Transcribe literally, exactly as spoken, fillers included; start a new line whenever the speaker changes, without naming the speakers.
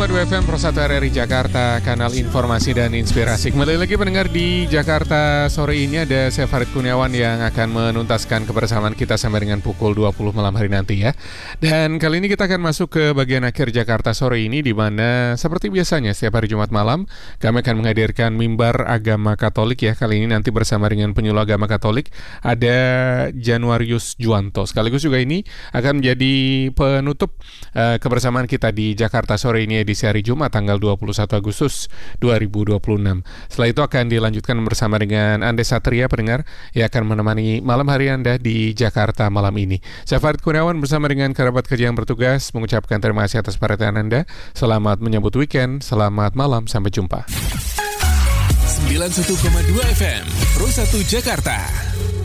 dua F M Pro satu R R I Jakarta, kanal informasi dan inspirasi. Kembali lagi pendengar di Jakarta sore ini ada saya Farid Kurniawan yang akan menuntaskan kebersamaan kita sampai dengan pukul dua puluh malam hari nanti ya. Dan kali ini kita akan masuk ke bagian akhir Jakarta sore ini, di mana seperti biasanya setiap hari Jumat malam kami akan menghadirkan mimbar agama Katolik ya. Kali ini nanti bersama dengan penyuluh agama Katolik ada Januarius Juwanto. Sekaligus juga ini akan menjadi penutup uh, kebersamaan kita di Jakarta sore ini edisi hari Jumat tanggal dua puluh satu Agustus dua ribu dua puluh enam. Setelah itu akan dilanjutkan bersama dengan Ande Satria pendengar yang akan menemani malam hari Anda di Jakarta malam ini. Saya Farid Kurniawan bersama dengan kerabat kerja yang bertugas mengucapkan terima kasih atas perhatian Anda. Selamat menyambut weekend, selamat malam, sampai jumpa.
sembilan puluh satu koma dua F M Pro satu Jakarta.